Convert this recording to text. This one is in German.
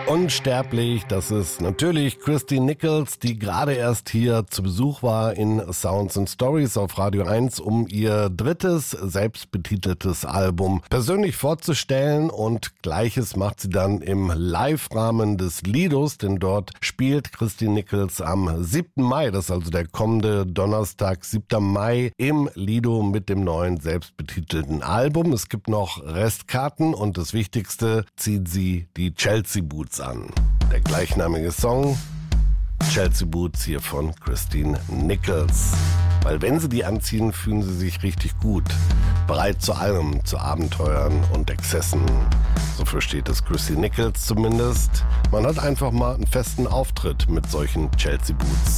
Unsterblich, das ist natürlich Christine Nichols, die gerade erst hier zu Besuch war in Sounds and Stories auf Radio 1, um ihr drittes, selbstbetiteltes Album persönlich vorzustellen, und Gleiches macht sie dann im Live-Rahmen des Lidos, denn dort spielt Christine Nichols am 7. Mai, das ist also der kommende Donnerstag, 7. Mai, im Lido mit dem neuen selbstbetitelten Album. Es gibt noch Restkarten und das Wichtigste, zieht sie die Chelsea Boots an. Der gleichnamige Song Chelsea Boots hier von Christine Nichols. Weil wenn sie die anziehen, fühlen sie sich richtig gut. Bereit zu allem, zu Abenteuern und Exzessen. So versteht es Christine Nichols zumindest. Man hat einfach mal einen festen Auftritt mit solchen Chelsea Boots.